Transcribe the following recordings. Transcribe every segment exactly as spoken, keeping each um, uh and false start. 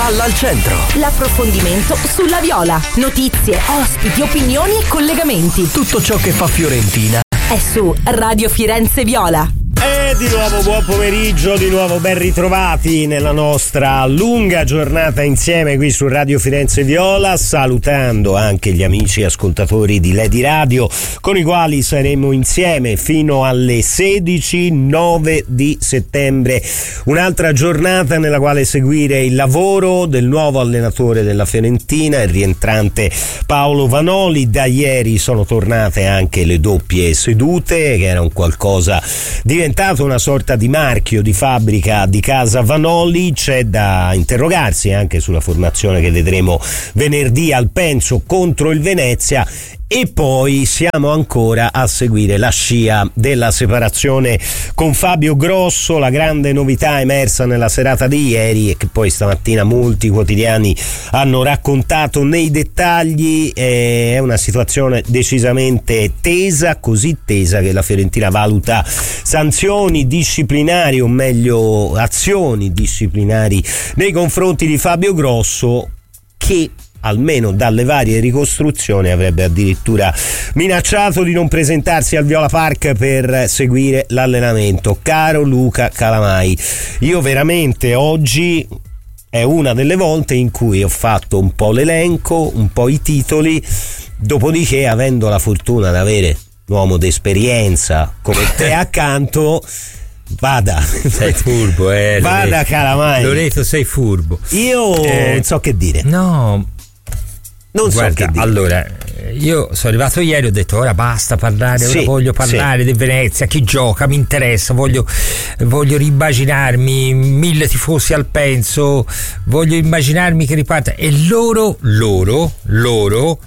Palla al centro. L'approfondimento sulla Viola. Notizie, ospiti, opinioni e collegamenti. Tutto ciò che fa Fiorentina è su Radio Firenze Viola. E di nuovo buon pomeriggio, di nuovo ben ritrovati nella nostra lunga giornata insieme qui su Radio Firenze Viola, salutando anche gli amici ascoltatori di Lady Radio con i quali saremo insieme fino alle sedici, nove di settembre. Un'altra giornata nella quale seguire il lavoro del nuovo allenatore della Fiorentina, il rientrante Paolo Vanoli. Da ieri sono tornate anche le doppie sedute, che era un qualcosa diventato una sorta di marchio di fabbrica di casa Vanoli. C'è da interrogarsi anche sulla formazione che vedremo venerdì al Penso contro il Venezia. E poi siamo ancora a seguire la scia della separazione con Fabio Grosso, la grande novità emersa nella serata di ieri e che poi stamattina molti quotidiani hanno raccontato nei dettagli. È una situazione decisamente tesa, così tesa che la Fiorentina valuta sanzioni disciplinari, o meglio azioni disciplinari nei confronti di Fabio Grosso, che almeno dalle varie ricostruzioni avrebbe addirittura minacciato di non presentarsi al Viola Park per seguire l'allenamento. Caro Luca Calamai, io veramente oggi è una delle volte in cui ho fatto un po' l'elenco, un po' i titoli, dopodiché, avendo la fortuna di avere un uomo d'esperienza come te accanto, vada, sei furbo, eh, vada Loreto. Calamai, Loreto, sei furbo. Io eh, non so che dire. No, non guarda, so che dire. Allora, io sono arrivato ieri, ho detto ora basta parlare, sì, ora voglio parlare sì. di Venezia, chi gioca, mi interessa, voglio, voglio rimmaginarmi mille tifosi al Penso, voglio immaginarmi che riparte. E loro, loro, loro,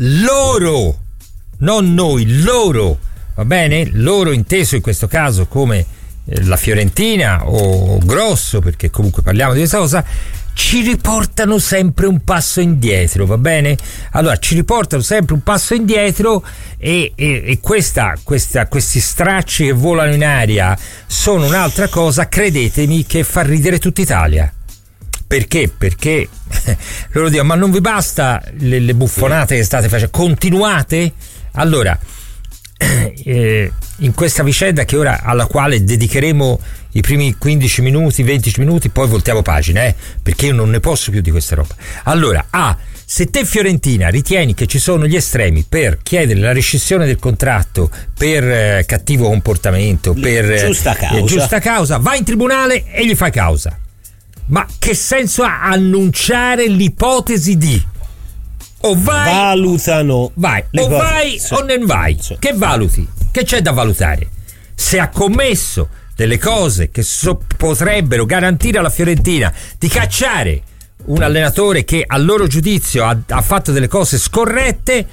loro, non noi, loro, va bene? Loro inteso in questo caso come la Fiorentina o Grosso, perché comunque parliamo di questa cosa, ci riportano sempre un passo indietro, va bene? Allora ci riportano sempre un passo indietro e, e, e questa, questa, questi stracci che volano in aria sono un'altra cosa, credetemi, che fa ridere tutta Italia. Perché? Perché loro dicono: ma non vi basta le, le buffonate che state facendo, continuate? Allora eh, in questa vicenda, che ora alla quale dedicheremo i primi quindici minuti, venti minuti, poi voltiamo pagina, eh, perché io non ne posso più di questa roba. Allora, ah, se te Fiorentina ritieni che ci sono gli estremi per chiedere la rescissione del contratto per eh, cattivo comportamento, per giusta causa. Eh, giusta causa, vai in tribunale e gli fai causa. Ma che senso ha annunciare l'ipotesi di o vai, valutano, vai, o vai sì. o non vai, sì. Che valuti? Che c'è da valutare? Se ha commesso delle cose che so, potrebbero garantire alla Fiorentina di cacciare un allenatore che a loro giudizio ha, ha fatto delle cose scorrette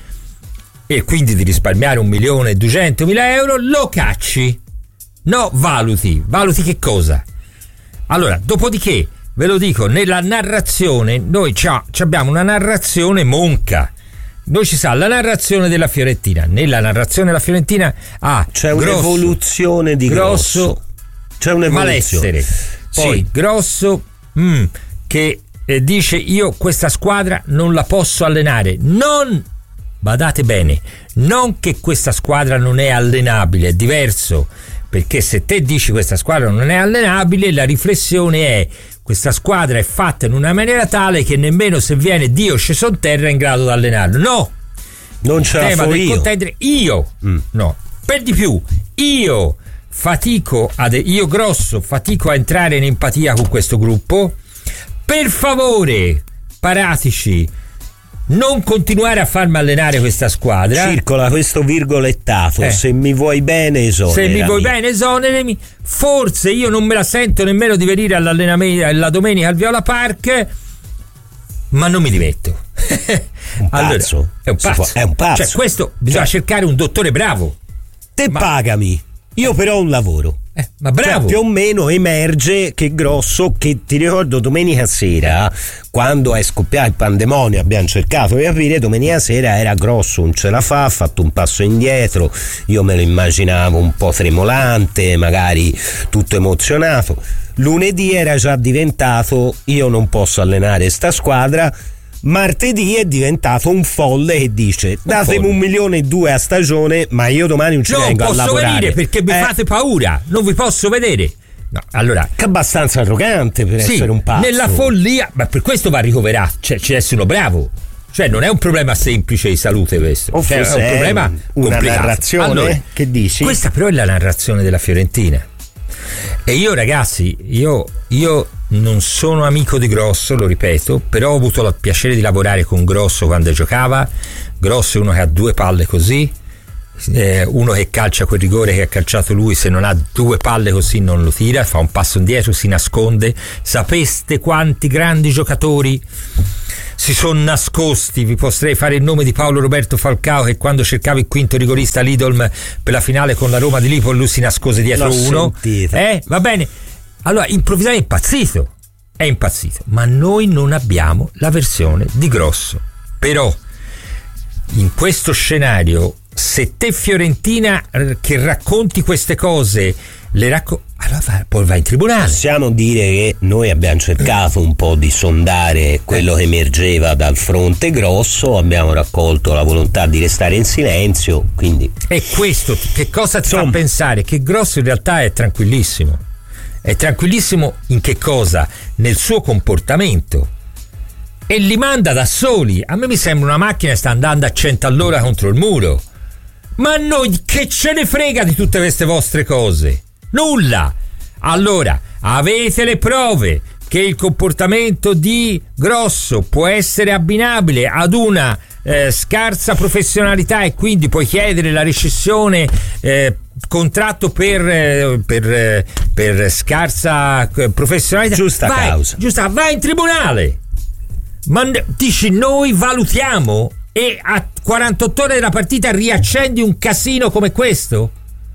e quindi di risparmiare un milione e duecentomila euro, lo cacci. No, valuti, valuti che cosa? Allora, dopodiché, ve lo dico, nella narrazione noi c'ha, abbiamo una narrazione monca. Noi ci sa la narrazione della Fiorentina. Nella narrazione della Fiorentina ah, c'è Grosso, un'evoluzione di Grosso, grosso c'è un'evoluzione. Malessere. Poi sì. Grosso mm, che eh, dice: io questa squadra non la posso allenare. Non, badate bene, non che questa squadra non è allenabile, è diverso. Perché se te dici questa squadra non è allenabile, la riflessione è: questa squadra è fatta in una maniera tale che nemmeno se viene Dio sceso in terra è in grado di allenarlo. No, non ce la fo io. Io, mm. no, per di più, io fatico, ad, io Grosso, fatico a entrare in empatia con questo gruppo. Per favore, Paratici, non continuare a farmi allenare questa squadra. Circola questo virgolettato: eh. se mi vuoi bene esonerami. Se mi vuoi bene esonerami. Forse io non me la sento nemmeno di venire all'allenamento la domenica al Viola Park, ma non mi dimetto. Un pazzo. Allora, è un pazzo. È un pazzo. Cioè, questo bisogna cioè, cercare un dottore bravo. Te ma... pagami. Io però ho un lavoro. Eh, ma bravo. Cioè, più o meno emerge che Grosso, che ti ricordo domenica sera, quando è scoppiato il pandemonio, abbiamo cercato di capire, domenica sera era Grosso, non ce la fa, ha fatto un passo indietro, io me lo immaginavo un po' tremolante, magari tutto emozionato. lunedì era già diventato io non posso allenare sta squadra, martedì è diventato un folle che dice datemi un milione e due a stagione ma io domani non ci non vengo a lavorare. Non posso venire perché mi eh. fate paura, non vi posso vedere. No, allora, che abbastanza arrogante per sì, essere un pazzo. Nella follia, ma per questo va ricoverato, cioè ci deve essere uno bravo. Cioè non è un problema semplice di salute questo, o cioè, è un problema una complicato. narrazione, allora, che dici? Questa però è la narrazione della Fiorentina. E io ragazzi, io, io non sono amico di Grosso, lo ripeto, però ho avuto il piacere di lavorare con Grosso quando giocava. Grosso è uno che ha due palle così, eh, uno che calcia quel rigore che ha calciato lui, se non ha due palle così non lo tira, fa un passo indietro, si nasconde. Sapeste quanti grandi giocatori si sono nascosti? Vi potrei fare il nome di Paolo Roberto Falcao, che quando cercava il quinto rigorista all'Idolm per la finale con la Roma di Liverpool lui si nascose dietro L'ho uno sentito. eh, va bene, allora improvvisamente è impazzito è impazzito ma noi non abbiamo la versione di Grosso. Però in questo scenario, se te Fiorentina che racconti queste cose le racconti, allora poi vai in tribunale. Possiamo dire che noi abbiamo cercato un po' di sondare quello che emergeva dal fronte Grosso, abbiamo raccolto la volontà di restare in silenzio, quindi e questo che cosa ti Insomma. fa pensare? Che Grosso in realtà è tranquillissimo. È tranquillissimo in che cosa? Nel suo comportamento. E li manda da soli. A me mi sembra una macchina che sta andando a cento all'ora contro il muro. Ma noi che ce ne frega di tutte queste vostre cose? Nulla. Allora, avete le prove che il comportamento di Grosso può essere abbinabile ad una eh, scarsa professionalità e quindi puoi chiedere la rescissione eh, contratto per, eh, per, eh, per scarsa professionalità. Giusta vai, causa. Giusta, vai in tribunale. Ma dici noi valutiamo e a quarantotto ore della partita riaccendi un casino come questo?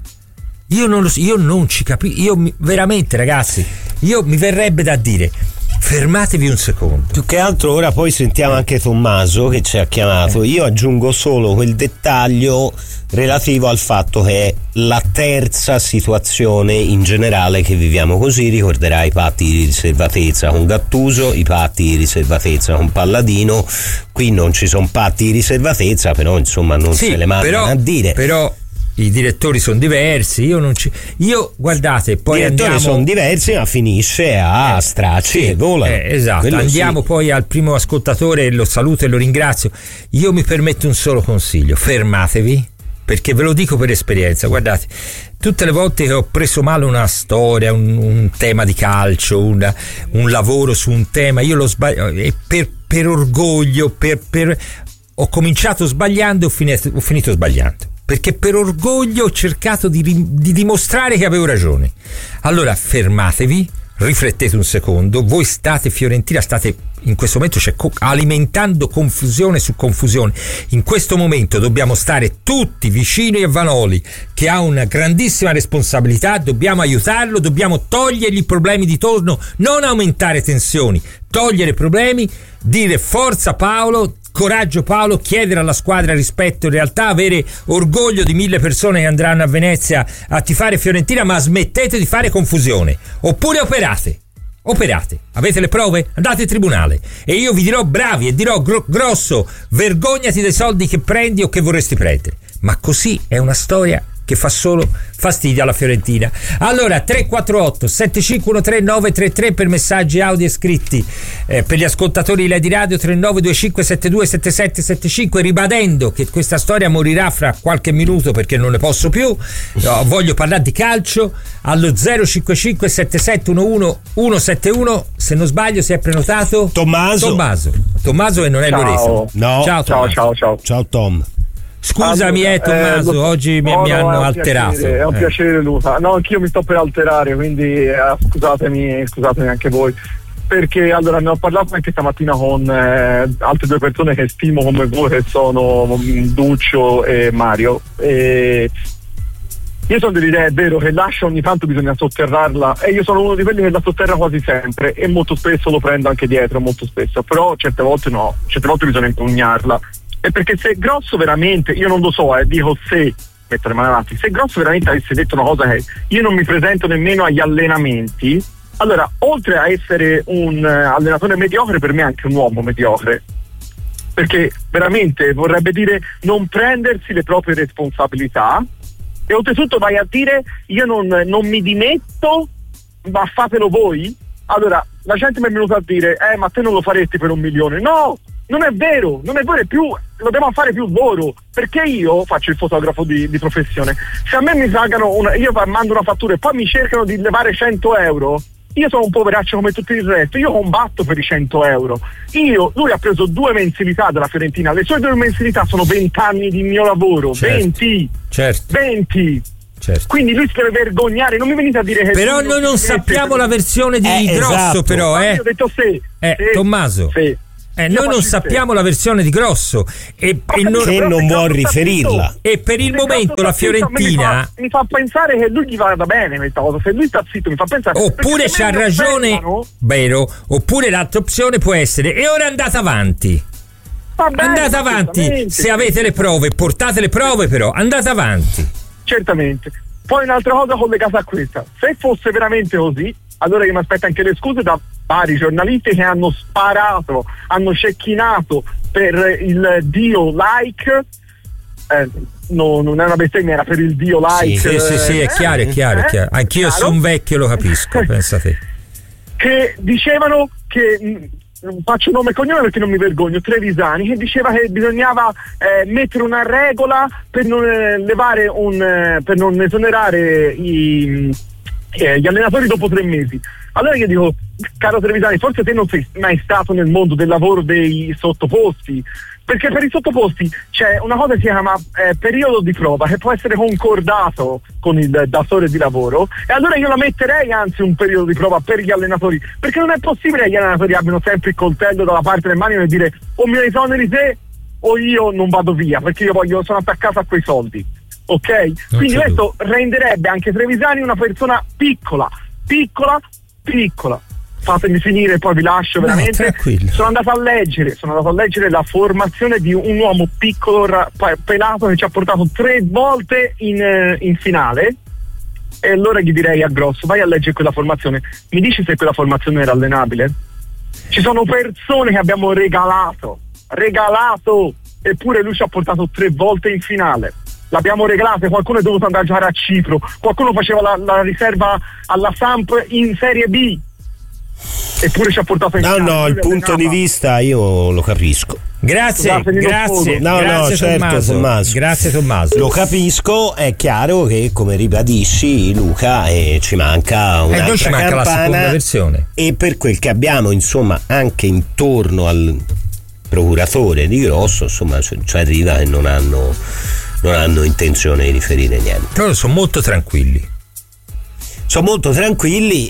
Io non lo so, io non ci capisco, io mi, veramente ragazzi, io mi verrebbe da dire fermatevi un secondo. Più che altro ora poi sentiamo anche Tommaso che ci ha chiamato. Io aggiungo solo quel dettaglio relativo al fatto che è la terza situazione in generale che viviamo così. Ricorderai i patti di riservatezza con Gattuso, i patti di riservatezza con Palladino. Qui non ci sono patti di riservatezza, però insomma non sì, se le mandano però, a dire. Però i direttori sono diversi, io non ci io guardate poi i direttori andiamo sono diversi ma finisce a stracci sì, e volano. Eh, esatto. Quello Andiamo sì. poi al primo ascoltatore, lo saluto e lo ringrazio. Io mi permetto un solo consiglio: fermatevi, perché ve lo dico per esperienza. Guardate, tutte le volte che ho preso male una storia, un, un tema di calcio, una, un lavoro su un tema, io lo sbaglio e per, per orgoglio, per, per ho cominciato sbagliando e ho finito, ho finito sbagliando. Perché per orgoglio ho cercato di, di dimostrare che avevo ragione. Allora fermatevi, riflettete un secondo. Voi state Fiorentina, state in questo momento cioè, alimentando confusione su confusione. In questo momento dobbiamo stare tutti vicini a Vanoli, che ha una grandissima responsabilità. Dobbiamo aiutarlo, dobbiamo togliergli i problemi di torno, non aumentare tensioni, togliere problemi, dire forza Paolo, coraggio Paolo, chiedere alla squadra rispetto, in realtà avere orgoglio di mille persone che andranno a Venezia a tifare Fiorentina, ma smettete di fare confusione, oppure operate operate, avete le prove? Andate in tribunale e io vi dirò bravi e dirò gro- Grosso, vergognati dei soldi che prendi o che vorresti prendere. Ma così è una storia che fa solo fastidio alla Fiorentina. Allora tre quattro otto sette cinque uno tre nove tre tre per messaggi audio e scritti, eh, per gli ascoltatori di Lady Radio tre nove due cinque sette due sette sette sette cinque, ribadendo che questa storia morirà fra qualche minuto perché non ne posso più. No, voglio parlare di calcio allo zero cinque cinque sette sette uno uno uno sette uno. Se non sbaglio si è prenotato Tommaso Tommaso Tommaso e non è Ciao. Lorenzo. No. Ciao, Ciao, ciao, ciao. Ciao Tom. Scusami allora, eh Tommaso, eh, lo, oggi mi, no, mi no, hanno è un alterato. Piacere, è un eh. piacere Luca. No, anch'io mi sto per alterare, quindi eh, scusatemi, scusatemi anche voi. Perché allora ne ho parlato anche stamattina con eh, altre due persone che stimo come voi, che sono Duccio e Mario. E io sono dell'idea, è vero, che l'ascia ogni tanto bisogna sotterrarla, e io sono uno di quelli che la sotterra quasi sempre e molto spesso lo prendo anche dietro, molto spesso, però certe volte no, certe volte bisogna impugnarla. E perché se Grosso veramente, io non lo so, eh, dico se, mettere mano avanti, se Grosso veramente avesse detto una cosa che io non mi presento nemmeno agli allenamenti, Allora, oltre a essere un uh, allenatore mediocre, per me è anche un uomo mediocre, perché veramente vorrebbe dire non prendersi le proprie responsabilità, e oltretutto vai a dire io non, non mi dimetto, ma fatelo voi. Allora la gente mi è venuta a dire eh ma te non lo faresti per un milione. No, non è vero, non è vero, è più, lo dobbiamo fare più loro, perché io faccio il fotografo di, di professione. Se a me mi pagano una, io mando una fattura e poi mi cercano di levare cento euro, io sono un poveraccio come tutto il resto, io combatto per i cento euro. Io, lui ha preso due mensilità dalla Fiorentina, le sue due mensilità sono venti anni di mio lavoro, certo, venti, certo. venti. Certo. Quindi lui si deve vergognare, non mi venite a dire che però noi non sappiamo per... la versione di eh, Grosso, esatto. Però eh. Io ho detto sì, eh, sì Tommaso sì. Eh, noi non sappiamo la versione di Grosso e, e non, che non vuol riferirla, e per il momento la Fiorentina mi fa, mi fa pensare che lui gli vada bene questa cosa. Se lui sta zitto mi fa pensare, oppure c'ha ragione, vero, oppure l'altra opzione può essere e ora andate avanti, bene, andate avanti, se avete le prove, portate le prove, però andate avanti. Certamente. Poi un'altra cosa collegata a questa, se fosse veramente così, allora io mi aspetto anche le scuse da vari giornalisti che hanno sparato, hanno cecchinato per il dio like, eh, no, non è una bestemmia, era per il dio like. Sì, sì, sì, sì, è chiaro, è chiaro, è chiaro. Anch'io sono un vecchio, lo capisco, pensa te. Che dicevano che, faccio nome e cognome perché non mi vergogno, Trevisani, che diceva che bisognava eh, mettere una regola per non eh, levare un eh, per non esonerare i, eh, gli allenatori dopo tre mesi. Allora io dico, caro Trevisani, forse te non sei mai stato nel mondo del lavoro dei sottoposti, perché per i sottoposti c'è una cosa che si chiama eh, periodo di prova, che può essere concordato con il datore di lavoro, e allora io la metterei anzi un periodo di prova per gli allenatori, perché non è possibile che gli allenatori abbiano sempre il coltello dalla parte del manico e dire o mi esoneri te o io non vado via, perché io voglio, sono attaccato a quei soldi, ok? Non Quindi questo renderebbe anche Trevisani una persona piccola, piccola, piccola. Fatemi finire e poi vi lascio veramente. No, sono andato a leggere, sono andato a leggere la formazione di un uomo piccolo, ra- pelato, che ci ha portato tre volte in, in finale, e allora gli direi a Grosso, vai a leggere quella formazione, mi dici se quella formazione era allenabile? Ci sono persone che abbiamo regalato, regalato, eppure lui ci ha portato tre volte in finale. L'abbiamo regalata, qualcuno è dovuto andare a giocare a Cipro, qualcuno faceva la, la riserva alla Samp in Serie B, eppure ci ha portato in no finale. no il punto allenava. Di vista io lo capisco. Grazie, Scusate, grazie, no, grazie no, certo, Tommaso. Tommaso. Grazie Tommaso. Lo capisco, è chiaro che come ribadisci Luca eh, ci manca una eh, ci manca campana, la seconda versione. E per quel che abbiamo insomma anche intorno al procuratore di Grosso insomma ci arriva e non hanno non hanno intenzione di riferire niente. Loro sono molto tranquilli. Sono molto tranquilli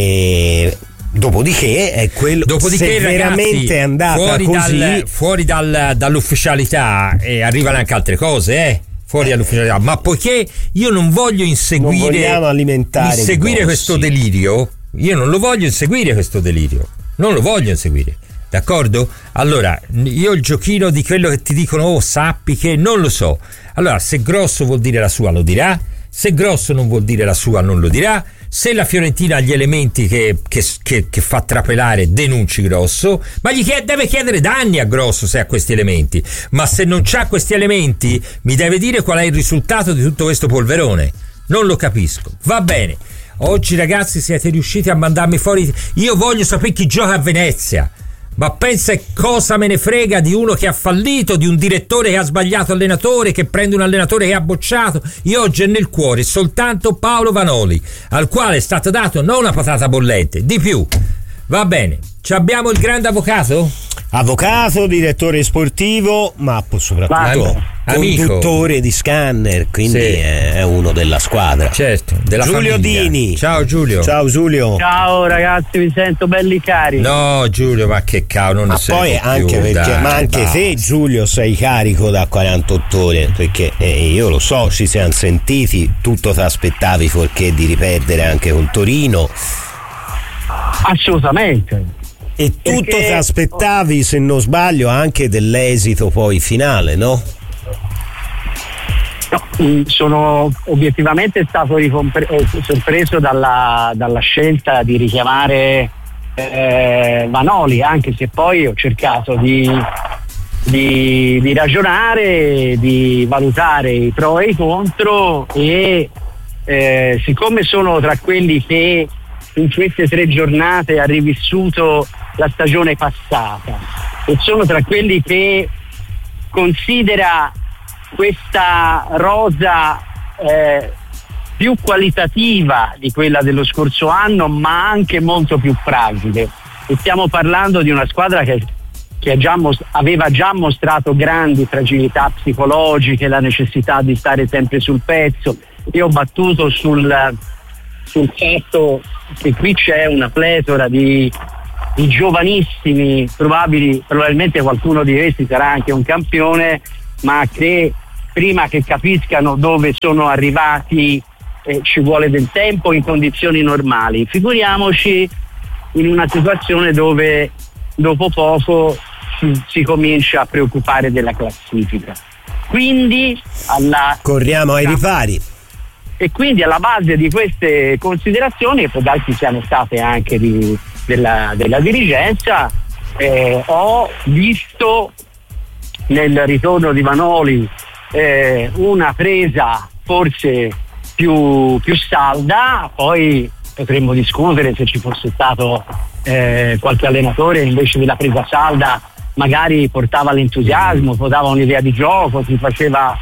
e dopodiché è quello dopodiché, se ragazzi, veramente è andata fuori così dal, fuori dal, dall'ufficialità e arrivano anche altre cose eh fuori eh. dall'ufficialità, ma poiché io non voglio inseguire non alimentare inseguire questo delirio, io non lo voglio inseguire questo delirio non lo voglio inseguire, d'accordo? Allora io il giochino di quello che ti dicono oh sappi che non lo so, allora se Grosso vuol dire la sua lo dirà, se Grosso non vuol dire la sua non lo dirà, se la Fiorentina ha gli elementi che, che, che, che fa trapelare denunci Grosso, ma gli chiede, deve chiedere da anni a Grosso se ha questi elementi, ma se non c'ha questi elementi mi deve dire qual è il risultato di tutto questo polverone, non lo capisco. Va bene, oggi ragazzi siete riusciti a mandarmi fuori, io voglio sapere chi gioca a Venezia, ma pensa cosa me ne frega di uno che ha fallito, di un direttore che ha sbagliato allenatore, che prende un allenatore che ha bocciato. Io oggi ho nel cuore soltanto Paolo Vanoli, al quale è stata data non una patata bollente, di più. Va bene, ci abbiamo il grande avvocato? Avvocato, direttore sportivo, ma soprattutto amico, conduttore di Scanner, quindi sì, è uno della squadra. Certo, della Giulio famiglia. Dini. Ciao Giulio. Ciao Giulio. Ciao ragazzi, vi sento belli carichi. No Giulio, ma che cavolo, non ma ne sei poi anche più, perché, dai, ma anche basta. te Giulio sei carico da quarantotto ore, perché eh, io lo so, ci siamo sentiti, tutto ti aspettavi fuorché di riperdere anche con Torino. Assolutamente. E tutto Perché... ti aspettavi, se non sbaglio, anche dell'esito poi finale, no? No, sono obiettivamente stato ricompre- sorpreso dalla, dalla scelta di richiamare eh, Vanoli, anche se poi ho cercato di, di, di ragionare, di valutare i pro e i contro, e eh, siccome sono tra quelli che in queste tre giornate ha rivissuto la stagione passata e sono tra quelli che considera questa rosa eh, più qualitativa di quella dello scorso anno, ma anche molto più fragile, e stiamo parlando di una squadra che, che già mos- aveva già mostrato grandi fragilità psicologiche, la necessità di stare sempre sul pezzo. Io ho battuto sul, sul fatto che qui c'è una pletora di, di giovanissimi, probabili, probabilmente qualcuno di essi sarà anche un campione, ma che prima che capiscano dove sono arrivati eh, ci vuole del tempo in condizioni normali. Figuriamoci in una situazione dove dopo poco si, si comincia a preoccupare della classifica. Quindi alla, corriamo ai ripari. E quindi alla base di queste considerazioni, che può darsi siano state anche di, della, della dirigenza, eh, ho visto nel ritorno di Vanoli eh, una presa forse più, più salda. Poi potremmo discutere se ci fosse stato eh, qualche allenatore invece della presa salda magari portava l'entusiasmo, dava un'idea di gioco, si faceva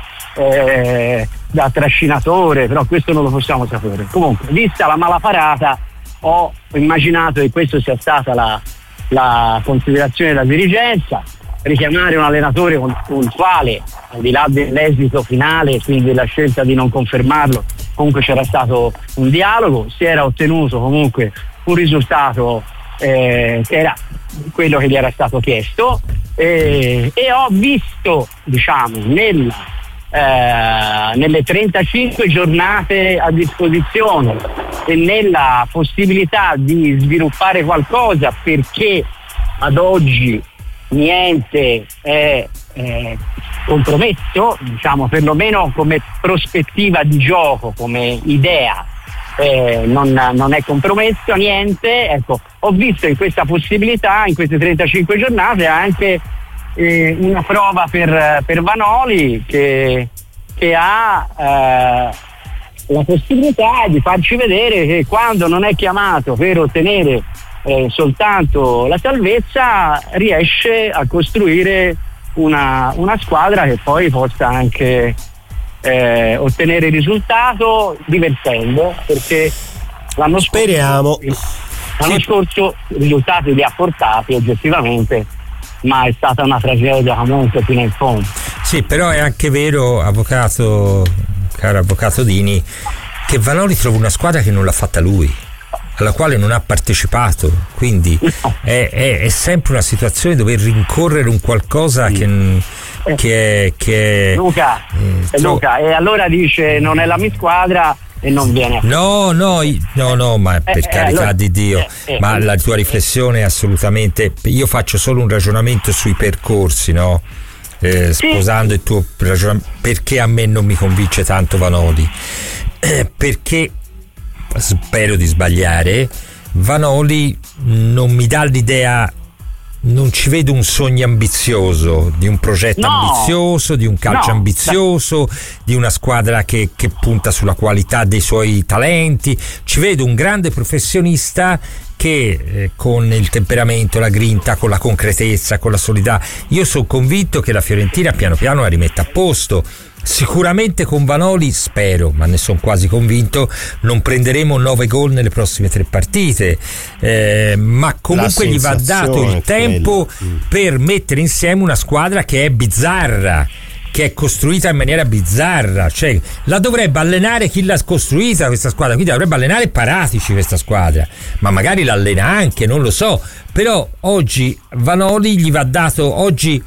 eh, da trascinatore, però questo non lo possiamo sapere. Comunque, vista la malaparata, ho immaginato che questo sia stata la, la considerazione della dirigenza, richiamare un allenatore con, con il quale, al di là dell'esito finale, quindi la scelta di non confermarlo, comunque c'era stato un dialogo, si era ottenuto comunque un risultato eh, che era quello che gli era stato chiesto, eh, e ho visto, diciamo, nel, eh, nelle trentacinque giornate a disposizione e nella possibilità di sviluppare qualcosa, perché ad oggi niente è eh, compromesso, diciamo, perlomeno come prospettiva di gioco, come idea eh, non, non è compromesso niente. Ecco, ho visto in questa possibilità, in queste trentacinque giornate, anche eh, una prova per, per Vanoli che, che ha eh, la possibilità di farci vedere che quando non è chiamato per ottenere Eh, soltanto la salvezza, riesce a costruire una, una squadra che poi possa anche eh, ottenere il risultato divertendo, perché l'anno speriamo scorso, l'anno sì. scorso i risultati li ha portati oggettivamente, ma è stata una tragedia comunque fino in fondo. Sì, però è anche vero, avvocato, caro avvocato Dini, che Vanoli trova una squadra che non l'ha fatta lui, alla quale non ha partecipato, quindi è, è, è sempre una situazione dove rincorrere un qualcosa che, che è, che è Luca, eh, Luca e allora dice non è la mia squadra e non viene. No, no, no, no, ma per eh, carità eh, allora, di Dio, eh, eh, ma eh, la tua riflessione è assolutamente, io faccio solo un ragionamento sui percorsi, no? Eh, sposando sì. il tuo ragionamento, perché a me non mi convince tanto Vanoli, eh, perché spero di sbagliare, Vanoli non mi dà l'idea, non ci vedo un sogno ambizioso, di un progetto no, ambizioso, di un calcio no, ambizioso, da... di una squadra che, che punta sulla qualità dei suoi talenti. Ci vedo un grande professionista che eh, con il temperamento, la grinta, con la concretezza, con la solidità, io sono convinto che la Fiorentina piano piano la rimetta a posto. Sicuramente con Vanoli, spero, ma ne sono quasi convinto, non prenderemo nove gol nelle prossime tre partite, eh, ma comunque gli va dato il tempo mm. per mettere insieme una squadra che è bizzarra, che è costruita in maniera bizzarra, cioè la dovrebbe allenare chi l'ha costruita questa squadra, quindi la dovrebbe allenare Paratici questa squadra, ma magari l'allena anche, non lo so, però oggi Vanoli gli va dato, oggi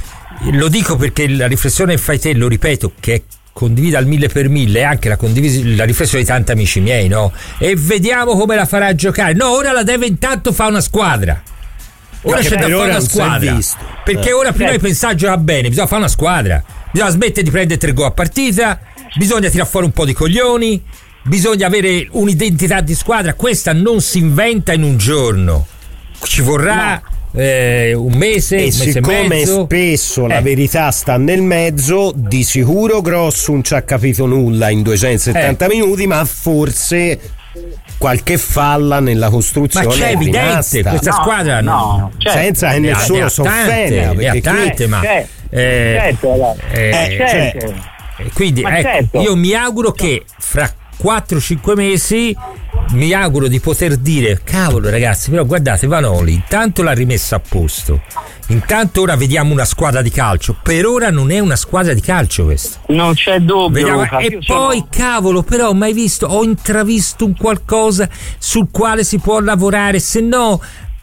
lo dico perché la riflessione che fai te, lo ripeto, che è condivisa al mille per mille, è anche la, condivisa, la riflessione di tanti amici miei, no? E vediamo come la farà giocare. No, ora la deve intanto fare una squadra. Ora c'è da fare una squadra. Perché eh. ora prima di pensare a giocare bene, bisogna fare una squadra. Bisogna smettere di prendere tre gol a partita, bisogna tirare fuori un po' di coglioni, bisogna avere un'identità di squadra. Questa non si inventa in un giorno, ci vorrà no. eh, un mese, e un mese siccome e mezzo. spesso eh. la verità sta nel mezzo, di sicuro Grosso non ci ha capito nulla in duecentosettanta eh. minuti, ma forse qualche falla nella costruzione. Ma c'è è evidente, rimasta. questa No, squadra no, no, certo. senza che ne ha- nessuno ne ha s'offenda, tante, ne ha perché qui- tante, ma Certo, eh, certo, allora. eh, Eh, certo. E quindi Ma ecco, certo. io mi auguro che fra quattro cinque mesi mi auguro di poter dire cavolo ragazzi, però guardate Vanoli intanto l'ha rimessa a posto, intanto ora vediamo una squadra di calcio. Per ora non è una squadra di calcio questa, Non c'è dubbio. vediamo, Luca, e io sono- poi cavolo, però mai visto, ho intravisto un qualcosa sul quale si può lavorare, se no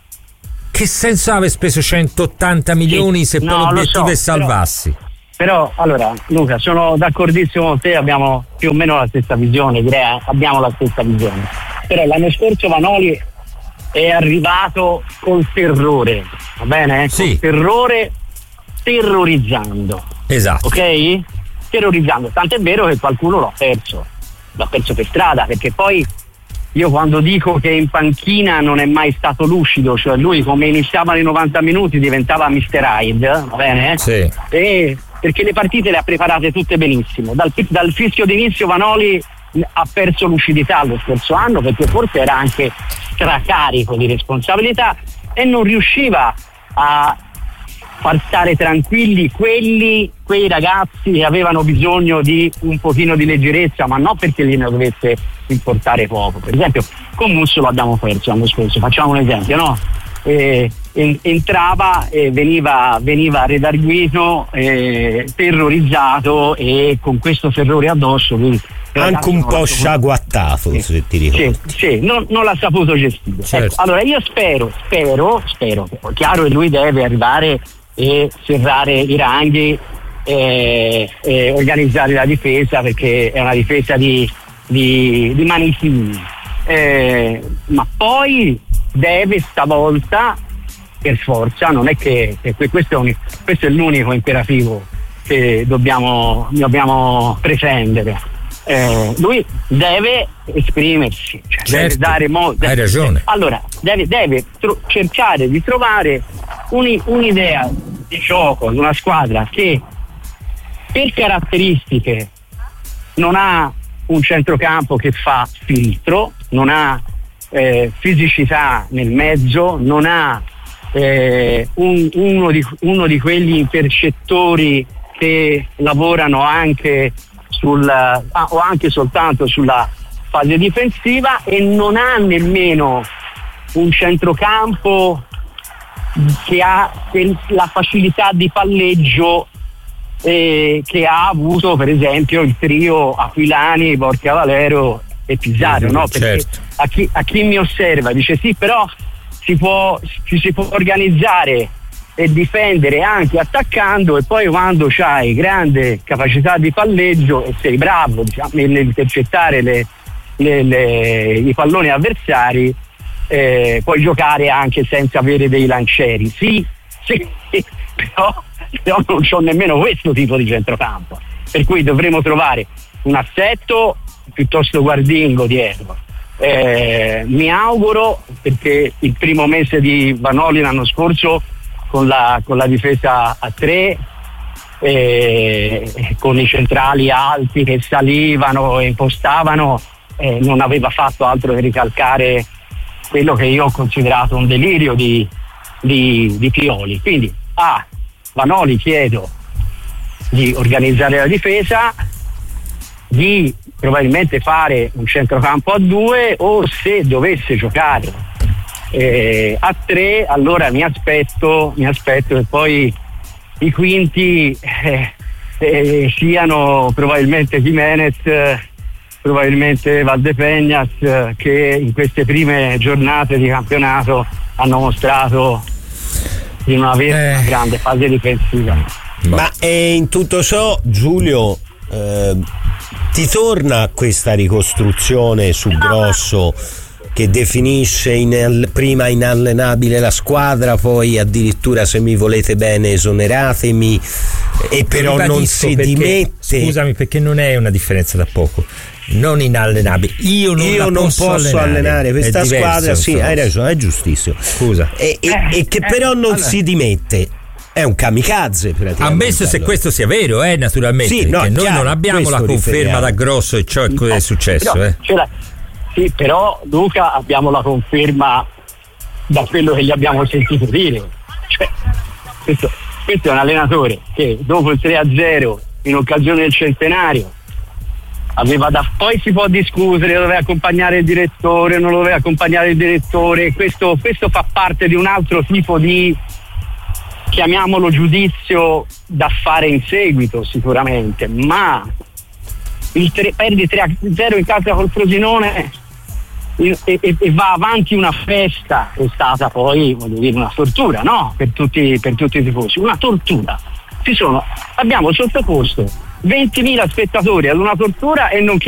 che senso aveva speso centottanta milioni se no, poi lo l'obiettivo so, è salvarsi? Però, allora, Luca, sono d'accordissimo con te, abbiamo più o meno la stessa visione, direi abbiamo la stessa visione. Però l'anno scorso Vanoli è arrivato col terrore, va bene? Sì. Col terrore, terrorizzando, Esatto. ok? Terrorizzando, tant'è vero che qualcuno l'ha perso, l'ha perso per strada, perché poi io quando dico che in panchina non è mai stato lucido, cioè lui come iniziava nei novanta minuti diventava mister Hyde, va bene? Sì. E perché le partite le ha preparate tutte benissimo. Dal, dal fischio d'inizio Vanoli ha perso lucidità lo scorso anno, perché forse era anche stracarico di responsabilità e non riusciva a far stare tranquilli quelli, quei ragazzi che avevano bisogno di un pochino di leggerezza, ma non perché gliene dovesse importare poco. Per esempio con Musso lo abbiamo perso l'anno scorso, facciamo un esempio, no? Eh, en- entrava e veniva, veniva redarguito, eh, terrorizzato, e con questo terrore addosso lui anche un po' sciaguattato, sì, se ti ricordi. sì, sì, non, non l'ha saputo gestire. Certo. Ecco, allora io spero, spero, spero, è chiaro che lui deve arrivare e serrare i ranghi e, e organizzare la difesa, perché è una difesa di, di, di manichini, eh, ma poi deve stavolta per forza, non è che, che questo, è un, questo è l'unico imperativo che dobbiamo, dobbiamo pretendere. Eh, lui deve esprimersi, cioè Certo, deve dare mo- hai ragione. allora deve, deve tro- cercare di trovare un, un'idea di gioco di una squadra che per caratteristiche non ha un centrocampo che fa filtro, non ha eh, fisicità nel mezzo, non ha eh, un, uno, di, uno di quegli intercettori che lavorano anche sul, ah, o anche soltanto sulla fase difensiva, e non ha nemmeno un centrocampo che ha la facilità di palleggio eh, che ha avuto per esempio il trio Aquilani, Borca Valero e Pizarro, no? Perché certo. a, chi, a chi mi osserva dice sì, però si può, ci si può organizzare e difendere anche attaccando, e poi quando c'hai grande capacità di palleggio e sei bravo, diciamo, nell'intercettare le, le, le, i palloni avversari, eh, puoi giocare anche senza avere dei lancieri. Sì, sì, però, però non c'ho nemmeno questo tipo di centrocampo, per cui dovremo trovare un assetto piuttosto guardingo dietro. Eh, mi auguro, perché il primo mese di Vanoli l'anno scorso con la, con la difesa a tre, eh, con i centrali alti che salivano e impostavano, eh, non aveva fatto altro che ricalcare quello che io ho considerato un delirio di, di, di Pioli. Quindi a Vanoli chiedo di organizzare la difesa, di probabilmente fare un centrocampo a due, o se dovesse giocare Eh, a tre, allora mi aspetto mi aspetto che poi i quinti eh, eh, siano probabilmente Jimenez, eh, probabilmente Valdepeñas, eh, che in queste prime giornate di campionato hanno mostrato di non avere Eh. una grande fase difensiva. Ma eh, in tutto ciò, Giulio, eh, ti torna questa ricostruzione su Grosso che definisce in, prima inallenabile la squadra, poi addirittura se mi volete bene esoneratemi, e però Ribadisco non si perché, dimette. Scusami, perché non è una differenza da poco. Non inallenabile. Io non, Io la non posso, posso allenare, allenare questa è diverso, squadra. Sì, insomma. hai ragione, è giustissimo. Scusa. E, e, Eh, e che eh, però non allora. si dimette. È un kamikaze praticamente. Ammesso se allora. questo sia vero, eh, naturalmente, Sì, no, perché noi chiaro, non abbiamo questo la conferma riferiamo. da Grosso e ciò che è successo. Però, Eh. ce l'ha- sì, però Luca abbiamo la conferma da quello che gli abbiamo sentito dire. Cioè, questo, questo è un allenatore che dopo il tre a zero in occasione del centenario aveva da poi si può discutere, doveva accompagnare il direttore, non lo doveva accompagnare il direttore, questo, questo fa parte di un altro tipo di, chiamiamolo, giudizio da fare in seguito sicuramente, ma il tre, perdi tre a zero in casa col Frosinone e, e, e va avanti una festa, è stata poi, voglio dire, una tortura, no? Per tutti, per tutti i tifosi, una tortura. Ci sono, abbiamo sottoposto ventimila spettatori ad una tortura e non